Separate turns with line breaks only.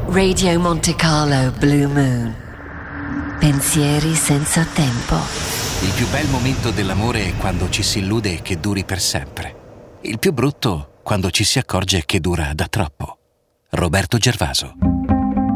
Radio Monte Carlo Blue Moon. Pensieri senza tempo.
Il più bel momento dell'amore è quando ci si illude che duri per sempre. Il più brutto quando ci si accorge che dura da troppo. Roberto Gervaso.